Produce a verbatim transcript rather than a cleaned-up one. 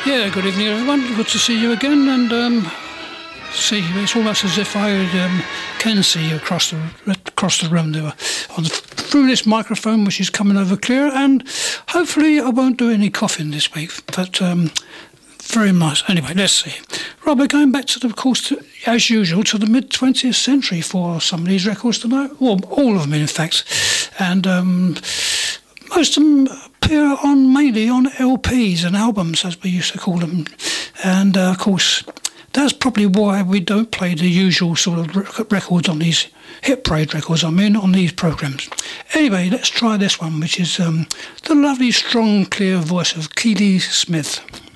Yeah, good evening everyone, good to see you again, and um, see you. It's almost as if I um, can see you across the across the room there on the, through this microphone, which is coming over clear, and hopefully I won't do any coughing this week, but um, very nice. Anyway, let's see. Right, we're going back to the, of course, to, as usual, to the mid-twentieth century for some of these records tonight, well, all of them in fact, and um, most of them appear on mainly on L Ps and albums, as we used to call them, and uh, of course that's probably why we don't play the usual sort of records on these hit parade records, I mean, on these programmes. Anyway, let's try this one, which is um, the lovely, strong, clear voice of Keely Smith.